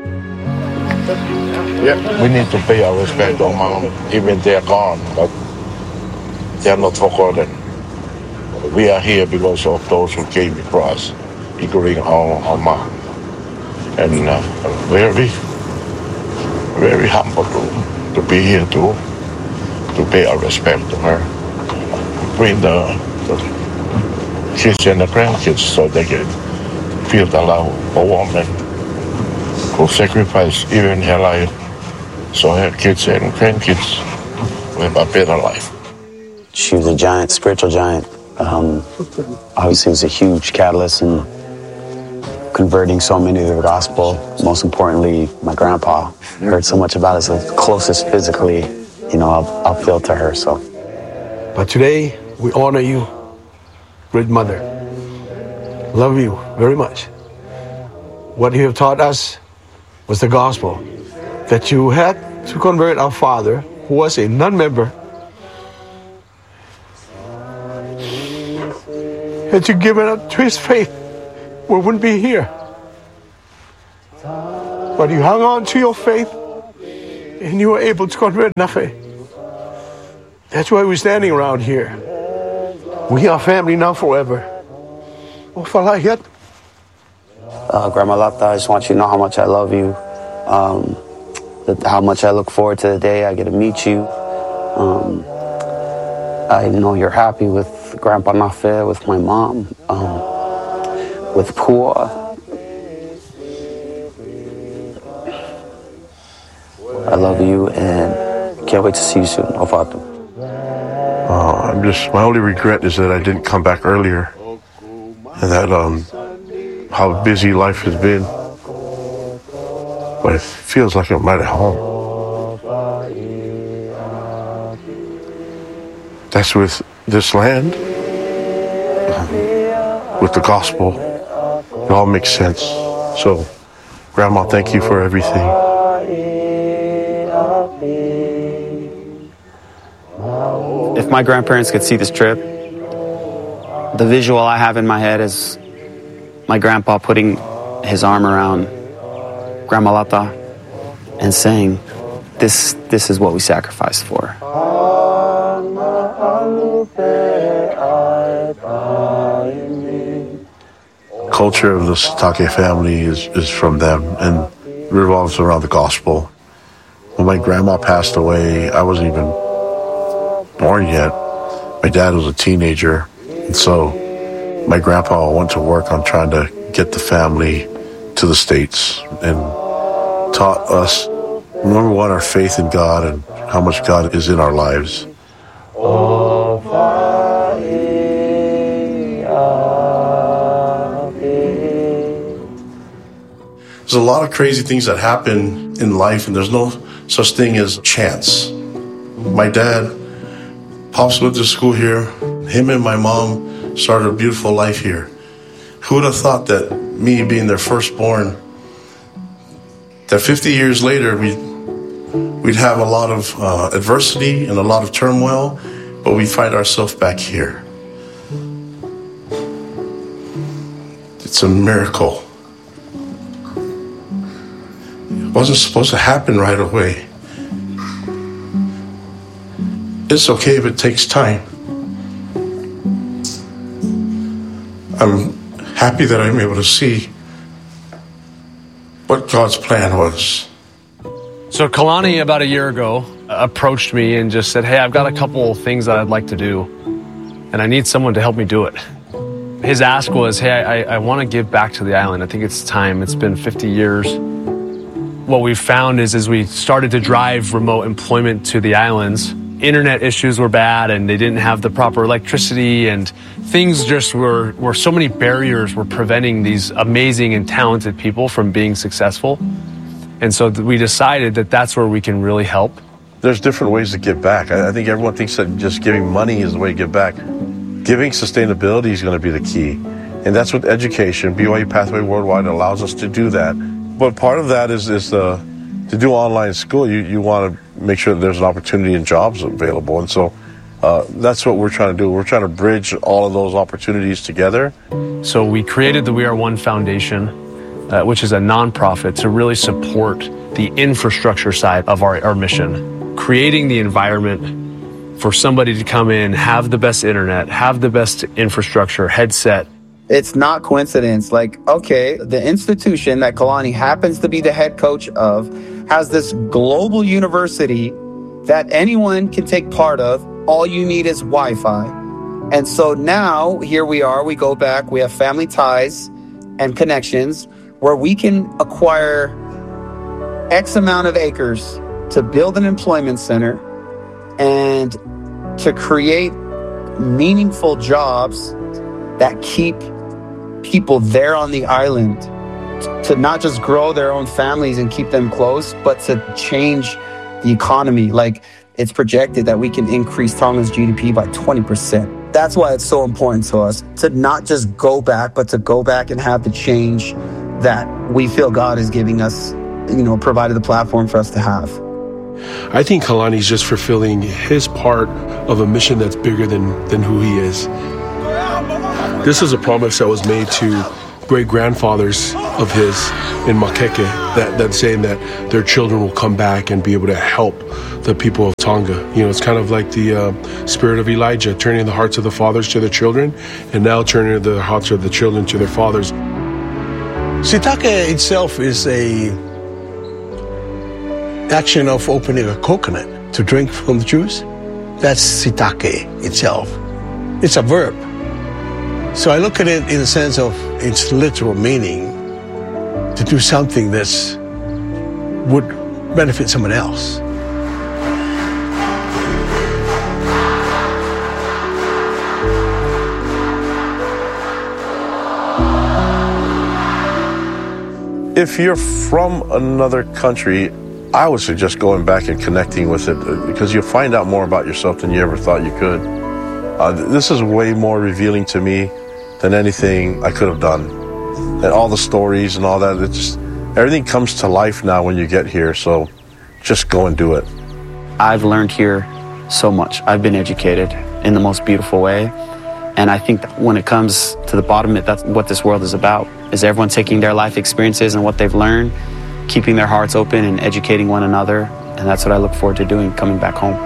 Yeah, we need to pay our respect to Mom, even they're gone, but they're not forgotten. We are here because of those who came across, including our mom. And very, very humble to be here to pay our respect to her. Bring the kids and the grandkids so they can feel the love of a woman who sacrificed even her life so her kids and grandkids will have a better life. She was a giant, spiritual giant. Obviously was a huge catalyst in converting so many to the gospel. Most importantly, my grandpa. Heard so much about us, the closest physically, I'll feel to her, so. But today, we honor you, great mother. Love you very much. What you have taught us was the gospel, that you had to convert our father, who was a non-member, had you given up to his faith, we wouldn't be here. But you hung on to your faith, and you were able to convert Nafe. That's why we're standing around here. We are family now forever. Grandma Lata, I just want you to know how much I love you, how much I look forward to the day I get to meet you. I know you're happy with Grandpa Nafe, with my mom, with Pua. I love you and can't wait to see you soon. Ofatu. My only regret is that I didn't come back earlier, and that how busy life has been. But it feels like I'm right at home. That's with this land, with the gospel. It all makes sense. So, Grandma, thank you for everything. If my grandparents could see this trip, the visual I have in my head is my grandpa putting his arm around Grandma Lata and saying, this is what we sacrificed for. Culture of the Satake family is from them and revolves around the gospel. When my grandma passed away, I wasn't even born yet. My dad was a teenager, and so my grandpa went to work on trying to get the family to the States and taught us, number one, our faith in God and how much God is in our lives. There's a lot of crazy things that happen in life, and there's no such thing as chance. My dad, Pops went to school here. Him and my mom started a beautiful life here. Who would have thought that me being their firstborn, that 50 years later we'd have a lot of adversity and a lot of turmoil, but we find ourselves back here. It's a miracle. It wasn't supposed to happen right away. It's okay if it takes time. I'm happy that I'm able to see what God's plan was. So Kalani, about a year ago, approached me and just said, hey, I've got a couple things that I'd like to do, and I need someone to help me do it. His ask was, hey, I want to give back to the island. I think it's time. It's been 50 years. What we've found is as we started to drive remote employment to the islands, internet issues were bad and they didn't have the proper electricity, and things just were so many barriers were preventing these amazing and talented people from being successful. And so we decided that that's where we can really help. There's different ways to give back. I think everyone thinks that just giving money is the way to give back. Giving sustainability is going to be the key. And that's what education, BYU Pathway Worldwide allows us to do that. But part of that is to do online school, you want to make sure that there's an opportunity and jobs available. And so that's what we're trying to do. We're trying to bridge all of those opportunities together. So we created the We Are One Foundation. which is a nonprofit, to really support the infrastructure side of our mission, creating the environment for somebody to come in, have the best internet, have the best infrastructure, headset. It's not coincidence. Like, okay, the institution that Kalani happens to be the head coach of has this global university that anyone can take part of. All you need is Wi-Fi. And so now here we are, we go back, we have family ties and connections where we can acquire X amount of acres to build an employment center and to create meaningful jobs that keep people there on the island, to not just grow their own families and keep them close, but to change the economy. Like, it's projected that we can increase Tonga's GDP by 20%. That's why it's so important to us to not just go back, but to go back and have the change that we feel God is giving us, provided the platform for us to have. I think Kalani's just fulfilling his part of a mission that's bigger than who he is. This is a promise that was made to great-grandfathers of his in Makeke, that saying that their children will come back and be able to help the people of Tonga. It's kind of like the spirit of Elijah, turning the hearts of the fathers to their children, and now turning the hearts of the children to their fathers. Sitake itself is a action of opening a coconut to drink from the juice. That's sitake itself. It's a verb. So I look at it in the sense of its literal meaning, to do something that's would benefit someone else. If you're from another country, I would suggest going back and connecting with it, because you'll find out more about yourself than you ever thought you could. This is way more revealing to me than anything I could have done. And all the stories and all that, everything comes to life now when you get here, so just go and do it. I've learned here so much. I've been educated in the most beautiful way. And I think that when it comes to the bottom of it, that's what this world is about, is everyone taking their life experiences and what they've learned, keeping their hearts open and educating one another. And that's what I look forward to doing coming back home.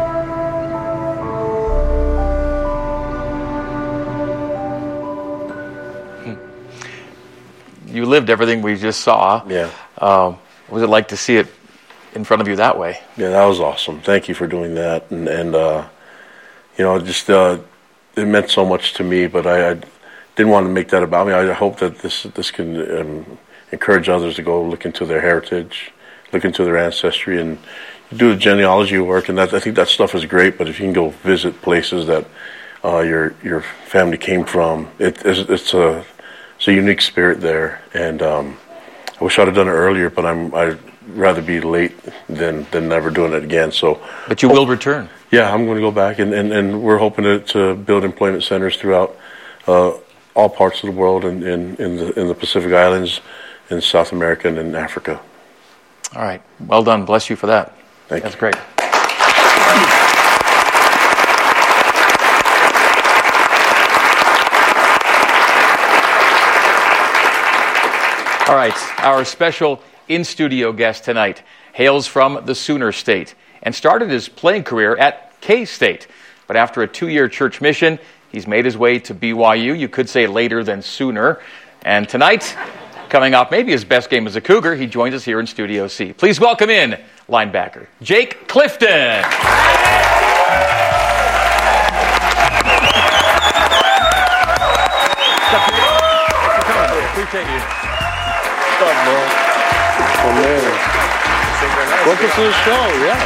You lived everything we just saw. Yeah. What was it like to see it in front of you that way? Yeah, that was awesome. Thank you for doing that. And it meant so much to me, but I didn't want to make that about me. I hope that this can encourage others to go look into their heritage, look into their ancestry, and do the genealogy work. And I think that stuff is great, but if you can go visit places that your family came from, it's a unique spirit there. And I wish I'd have done it earlier, but I'd rather be late than never doing it again. So, but you will return. Yeah, I'm going to go back, and we're hoping to build employment centers throughout all parts of the world, in the Pacific Islands, in South America, and in Africa. All right. Well done. Bless you for that. Thank you. That's great. All right. Our special in-studio guest tonight hails from the Sooner State and started his playing career at K-State. But after a 2-year church mission, he's made his way to BYU. You could say later than sooner. And tonight, coming off maybe his best game as a Cougar, he joins us here in Studio C. Please welcome in linebacker Jake Clifton. Appreciate you. What's up, bro? Oh, man. Welcome to the show, yeah.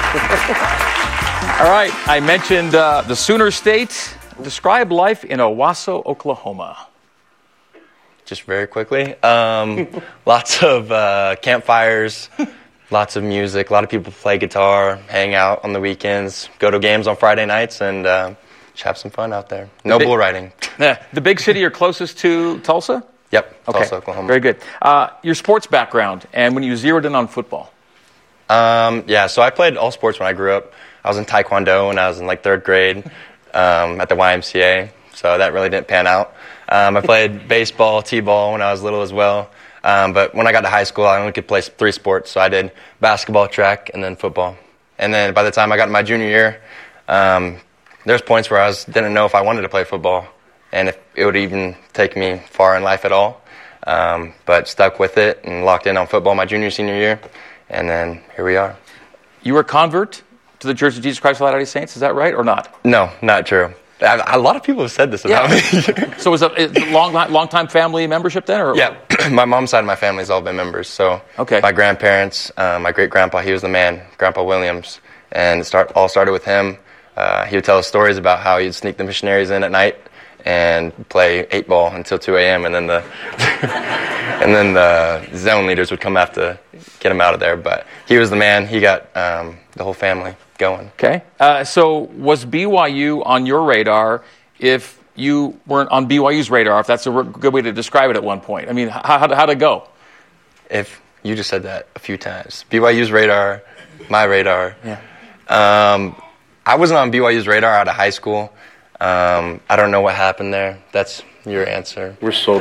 All right, I mentioned the Sooner State. Describe life in Owasso, Oklahoma. Just very quickly. Lots of campfires, lots of music. A lot of people play guitar, hang out on the weekends, go to games on Friday nights, and just have some fun out there. No bull riding. The big city you're closest to, Tulsa? Yep, Okay. Tulsa, Oklahoma. Very good. Your sports background, and when you zeroed in on football. So I played all sports when I grew up. I was in Taekwondo when I was in like 3rd grade at the YMCA, so that really didn't pan out. I played baseball, t-ball when I was little as well. But when I got to high school, I only could play 3 sports. So I did basketball, track, and then football. And then by the time I got to my junior year, there's points where I didn't know if I wanted to play football and if it would even take me far in life at all. But stuck with it and locked in on football my junior, senior year. And then here we are. You were a convert to the Church of Jesus Christ of Latter-day Saints, is that right, or not? No, not true. A lot of people have said this about me. So was it a long-time family membership then? Or? Yeah, my mom's side of my family's all been members. So my grandparents, my great-grandpa, he was the man, Grandpa Williams. And it all started with him. He would tell us stories about how he'd sneak the missionaries in at night and play 8-ball until 2 a.m. and then the zone leaders would come to get him out of there. But he was the man. He got the whole family going. Okay. So was BYU on your radar if you weren't on BYU's radar, if that's a good way to describe it at one point? I mean, how'd it go? If you just said that a few times. BYU's radar, my radar. Yeah. I wasn't on BYU's radar out of high school. I don't know what happened there. That's your answer. We're so...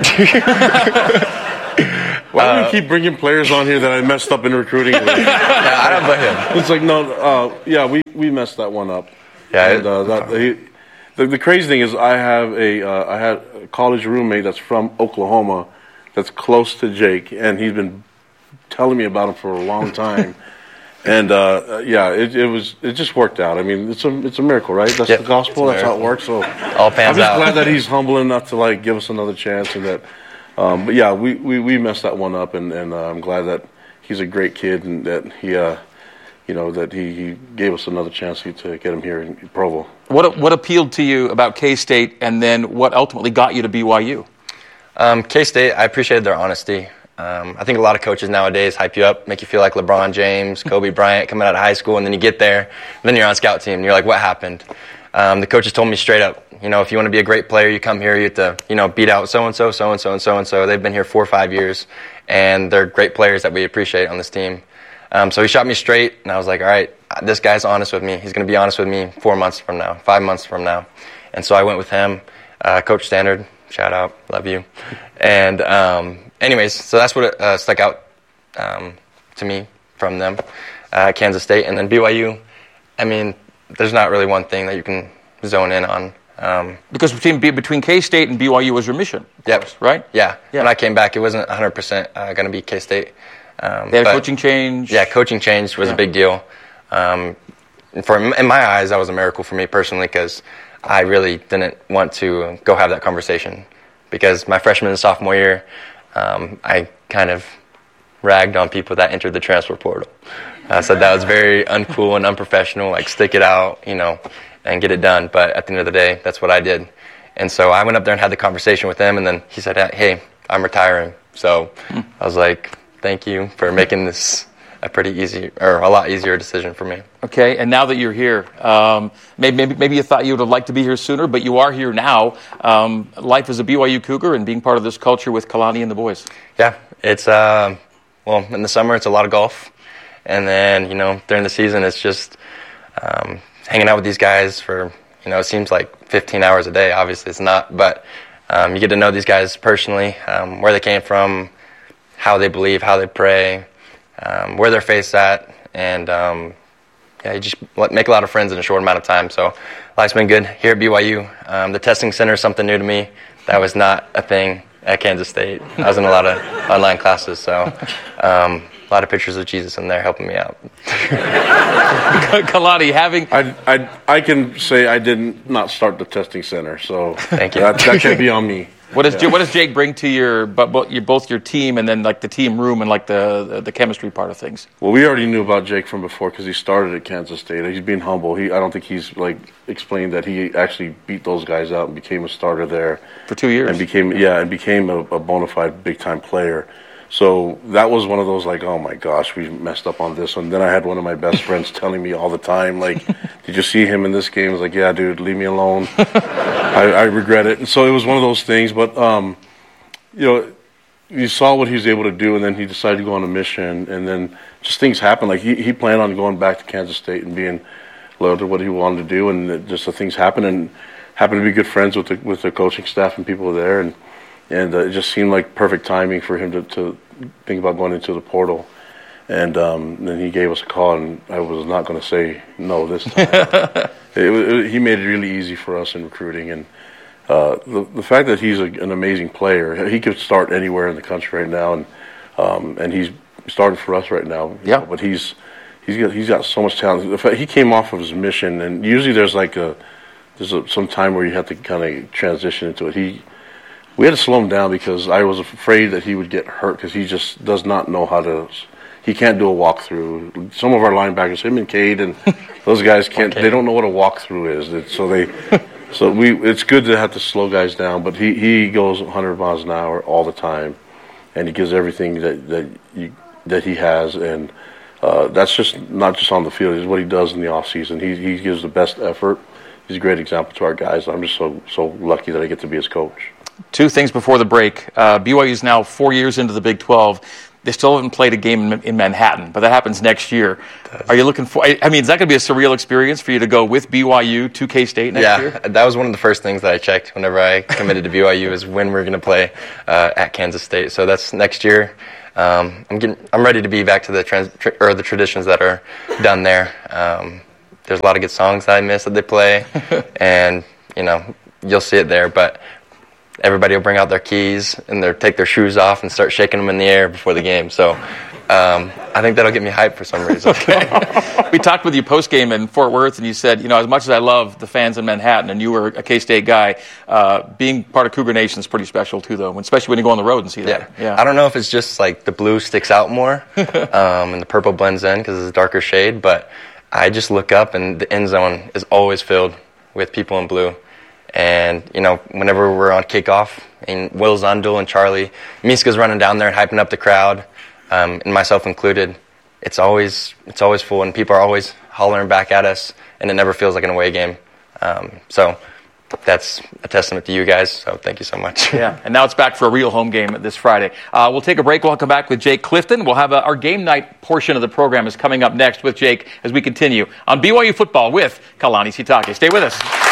Why do we keep bringing players on here that I messed up in recruiting with? Yeah, I don't blame him. It's like, no, we messed that one up. Yeah. And, the crazy thing is I had a college roommate that's from Oklahoma that's close to Jake, and he's been telling me about him for a long time. And it just worked out. I mean, it's a miracle, right? That's the gospel. That's how it works. So all pans I'm just out. glad that he's humble enough to give us another chance, and that. But yeah, we messed that one up, and I'm glad that he's a great kid, and that he gave us another chance to get him here in Provo. What appealed to you about K-State, and then what ultimately got you to BYU? K-State, I appreciated their honesty. I think a lot of coaches nowadays hype you up, make you feel like LeBron James, Kobe Bryant coming out of high school, and then you get there, and then you're on scout team, and you're like, what happened? The coaches told me straight up, if you want to be a great player, you come here, you have to, beat out so-and-so, so-and-so, and so-and-so. They've been here 4 or 5 years, and they're great players that we appreciate on this team. So he shot me straight, and I was like, all right, this guy's honest with me. He's going to be honest with me 4 months from now, 5 months from now. And so I went with him, Coach Standard, shout out, love you. And anyways, so that's what stuck out to me from them, Kansas State. And then BYU, I mean, there's not really one thing that you can zone in on. Because between K-State and BYU was your mission, course, right? Yeah. When I came back, it wasn't 100% going to be K-State. They had a coaching change? Yeah, coaching change was a big deal. In my eyes, that was a miracle for me personally, because I really didn't want to go have that conversation. Because my freshman and sophomore year, I kind of ragged on people that entered the transfer portal. I said that was very uncool and unprofessional, like stick it out, and get it done. But at the end of the day, that's what I did. And so I went up there and had the conversation with him, and then he said, hey, I'm retiring. So I was like, thank you for making this a lot easier decision for me. Okay, and now that you're here, maybe you thought you would have liked to be here sooner, but you are here now. Life as a BYU Cougar and being part of this culture with Kalani and the boys. Yeah, it's, in the summer it's a lot of golf. And then, during the season it's just hanging out with these guys for, it seems like 15 hours a day. Obviously it's not, but you get to know these guys personally, where they came from, how they believe, how they pray, where their faith's at, and you just make a lot of friends in a short amount of time. So life's been good here at BYU. The testing center is something new to me. That was not a thing at Kansas State. I was in a lot of online classes, so a lot of pictures of Jesus in there helping me out. Kalani, I can say I did not start the testing center, so thank you. That can't be on me. What does Jake bring to both your team and then like the team room and like the chemistry part of things? Well, we already knew about Jake from before because he started at Kansas State. He's being humble. I don't think he's explained that he actually beat those guys out and became a starter there for 2 years and became a bona fide big time player. So that was one of those oh my gosh, we messed up on this one. Then I had one of my best friends telling me all the time, did you see him in this game? I was like, yeah, dude, leave me alone. I regret it. And so it was one of those things. But, you saw what he was able to do, and then he decided to go on a mission. And then just things happened. He planned on going back to Kansas State and being loyal to what he wanted to do. And just the things happened, and happened to be good friends with the coaching staff and people there. And it just seemed like perfect timing for him to thinking about going into the portal. And then he gave us a call, and I was not going to say no this time. He made it really easy for us in recruiting. And the fact that he's an amazing player, he could start anywhere in the country right now, and he's starting for us right now. Yeah. But he's got so much talent. The fact he came off of his mission, and usually there's some time where you have to kind of transition into it. We had to slow him down because I was afraid that he would get hurt because he just does not know how to. He can't do a walkthrough. Some of our linebackers, him and Cade, and those guys can't. They don't know what a walkthrough is. It's good to have to slow guys down. But he goes 100 miles an hour all the time, and he gives everything that he has, and that's just not just on the field. It's what he does in the off season. He gives the best effort. He's a great example to our guys. I'm just so lucky that I get to be his coach. Two things before the break. BYU is now 4 years into the Big 12. They still haven't played a game in Manhattan, but that happens next year. Are you looking for? I mean, is that going to be a surreal experience for you to go with BYU to K-State next year? Yeah, that was one of the first things that I checked whenever I committed to BYU is when we're going to play at Kansas State. So that's next year. I'm ready to be back to the traditions that are done there. There's a lot of good songs that I miss that they play, and you'll see it there. But everybody will bring out their keys and take their shoes off and start shaking them in the air before the game. So I think that'll get me hyped for some reason. We talked with you post-game in Fort Worth, and you said, as much as I love the fans in Manhattan, and you were a K-State guy, being part of Cougar Nation is pretty special too, though, especially when you go on the road and see that. Yeah. I don't know if it's just like the blue sticks out more and the purple blends in because it's a darker shade, but I just look up and the end zone is always filled with people in blue. And, whenever we're on kickoff, and Will Zundel and Charlie, Miska's running down there and hyping up the crowd, and myself included, it's always full, and people are always hollering back at us, and it never feels like an away game. So that's a testament to you guys, so thank you so much. Yeah, and now it's back for a real home game this Friday. We'll take a break. We'll come back with Jake Clifton. We'll have our game night portion of the program is coming up next with Jake as we continue on BYU Football with Kalani Sitake. Stay with us.